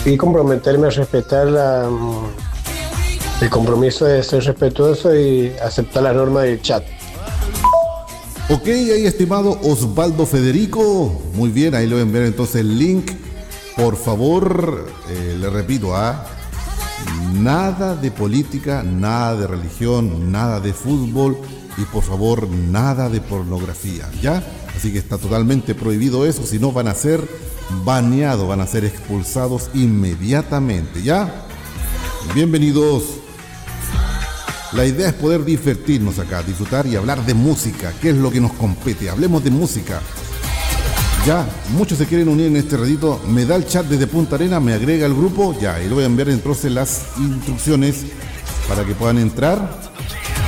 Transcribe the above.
y comprometerme a respetar el compromiso de ser respetuoso y aceptar las normas del chat. Ok, ahí estimado Osvaldo Federico, muy bien, ahí le voy a enviar entonces el link. Por favor, le repito, nada de política, nada de religión, nada de fútbol y por favor nada de pornografía, ¿ya? Así que está totalmente prohibido eso, si no van a ser baneados, van a ser expulsados inmediatamente, ¿ya? Bienvenidos. La idea es poder divertirnos acá, disfrutar y hablar de música, que es lo que nos compete. Hablemos de música. Ya, muchos se quieren unir en este ratito. Me da el chat desde Punta Arena, me agrega al grupo. Ya, y le voy a enviar entonces las instrucciones para que puedan entrar.